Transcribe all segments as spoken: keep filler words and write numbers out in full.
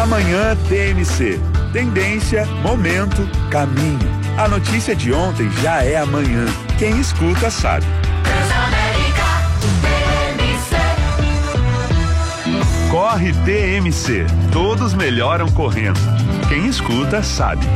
Amanhã T M C. Tendência, momento, caminho. A notícia de ontem já é amanhã. Quem escuta sabe. Corre T M C. Todos melhoram correndo. Quem escuta sabe.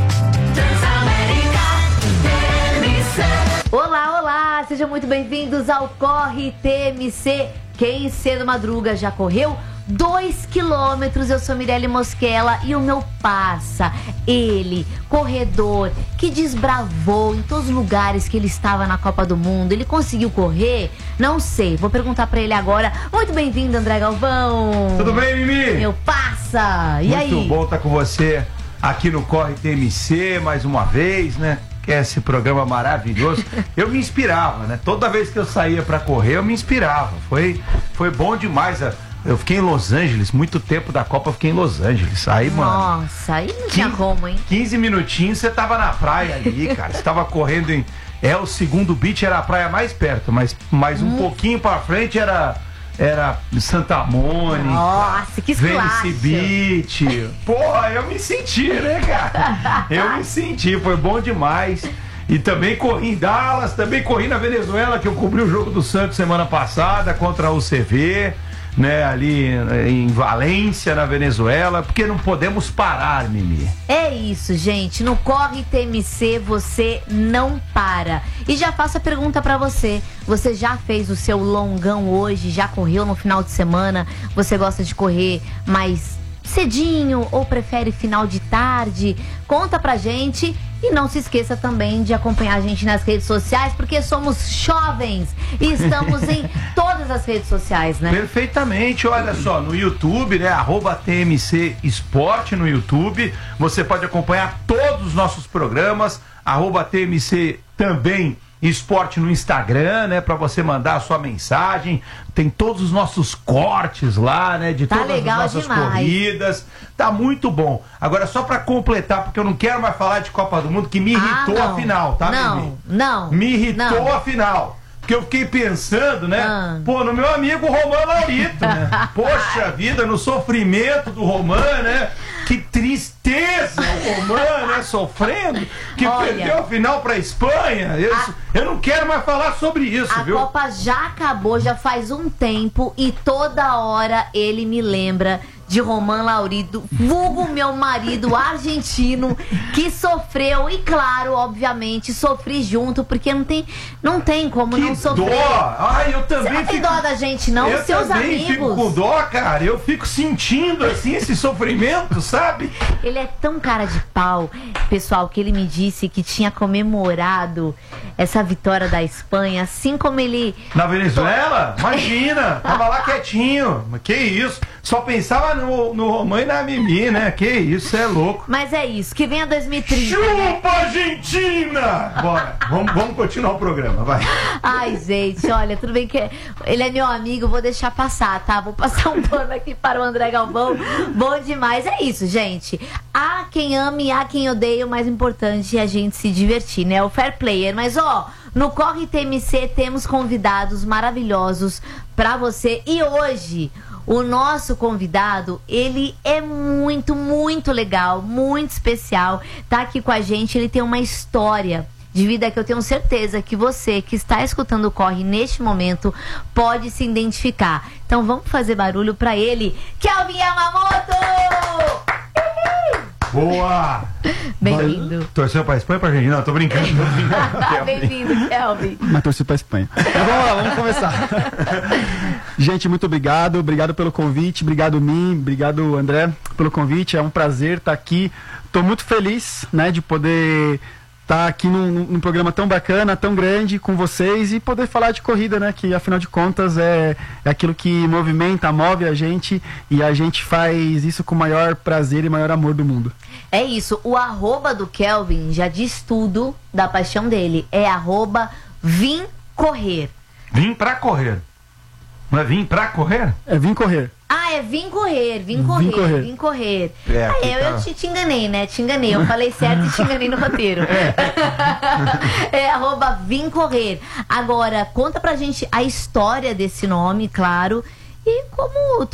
Olá, olá! Sejam muito bem-vindos ao Corre T M C. Quem cedo madruga já correu? Dois quilômetros. Eu sou Mirelle Mosquela e o meu parça, ele, corredor, que desbravou em todos os lugares que ele estava na Copa do Mundo. Ele conseguiu correr? Não sei, vou perguntar pra ele agora. Muito bem-vindo, André Galvão. Tudo bem, Mimi? Meu parça, e Muito aí? Muito bom estar com você aqui no Corre T M C mais uma vez, né? Que é esse programa maravilhoso. Eu me inspirava, né? Toda vez que eu saía pra correr, eu me inspirava. Foi, foi bom demais. Eu fiquei em Los Angeles, muito tempo da Copa eu fiquei em Los Angeles. Aí, mano. Nossa, aí não tinha como, hein? quinze minutinhos você tava na praia ali, cara. Você tava correndo em. É, o segundo beach era a praia mais perto, mas mais um hum. pouquinho pra frente era. Era Santa Mônica. Nossa, que Venice Beach. Porra, eu me senti, né, cara? Eu me senti, foi bom demais. E também corri em Dallas, também corri na Venezuela, que eu cobri o jogo do Santos semana passada contra o C V, né, ali em Valência, na Venezuela, porque não podemos parar, Mimi. É isso, gente, no Corre T M C você não para. E já faço a pergunta pra você, você já fez o seu longão hoje, já correu no final de semana? Você gosta de correr mais cedinho ou prefere final de tarde? Conta pra gente. E não se esqueça também de acompanhar a gente nas redes sociais, porque somos jovens e estamos em todas as redes sociais, né? Perfeitamente, olha só, no YouTube, né, arroba T M C Esporte no YouTube, você pode acompanhar todos os nossos programas, arroba T M C também Esporte no Instagram, né, pra você mandar a sua mensagem. Tem todos os nossos cortes lá, né, de tá todas as nossas demais. corridas. Tá muito bom. Agora, só pra completar, porque eu não quero mais falar de Copa do Mundo, que me irritou ah, a final, tá, Não, Mimi? não. Me irritou não. a final. Porque eu fiquei pensando, né? Ah. Pô, no meu amigo Romain Laurito, né? Poxa vida, no sofrimento do Romain, né? Que tristeza o Romain, né? Sofrendo, que Olha, perdeu a final pra Espanha. Eu, a... eu não quero mais falar sobre isso, a viu? A Copa já acabou, já faz um tempo e toda hora ele me lembra de Romain Laurito, vulgo meu marido argentino, que sofreu e, claro, obviamente, sofri junto, porque não tem, não tem como que não sofrer. Dó! Ai, eu também Você não tem fico... dó da gente, não? Eu Seus também amigos. fico com dó, cara. Eu fico sentindo, assim, esse sofrimento, sabe? Ele é tão cara de pau, pessoal, que ele me disse que tinha comemorado essa vitória da Espanha, assim como ele... Na Venezuela? Imagina! Tava lá quietinho. Que isso? Só pensava no, no Romain e na Mimi, né? Que isso, é louco. Mas é isso, que venha dois mil e trinta. Chupa, Argentina! Bora, vamos, vamos continuar o programa, vai. Ai, gente, olha, tudo bem que ele é meu amigo, vou deixar passar, tá? Vou passar um pano aqui para o André Galvão. Bom demais, é isso, gente. Há quem ame e há quem odeia, o mais importante é a gente se divertir, né? O fair player. Mas, ó, no Corre T M C temos convidados maravilhosos pra você. E hoje... o nosso convidado, ele é muito, muito legal, muito especial. Tá aqui com a gente, ele tem uma história de vida que eu tenho certeza que você que está escutando o Corre neste momento pode se identificar. Então vamos fazer barulho pra ele, Kelvin Yamamoto! Boa! Bem-vindo. Torceu pra Espanha ou pra Argentina? Não, tô brincando. Bem-vindo, Kelvin. Mas torci pra Espanha. Mas vamos lá, vamos começar. Gente, muito obrigado. Obrigado pelo convite. Obrigado, mim. Obrigado, André, pelo convite. É um prazer estar aqui. Tô muito feliz, né, de poder estar aqui num, num programa tão bacana, tão grande com vocês e poder falar de corrida, né, que afinal de contas é, é aquilo que movimenta, move a gente e a gente faz isso com o maior prazer e maior amor do mundo. É isso, o arroba do Kelvin já diz tudo da paixão dele, é arroba vim correr. Vim pra correr. Não é vim pra correr? É vim correr. Ah, é vim correr, vim correr, vim correr. Vim correr. É, ah, eu, tá... eu te, te enganei, né? Te enganei. Eu falei certo e te enganei no roteiro. É. É arroba vim correr. Agora, conta pra gente a história desse nome, claro. E como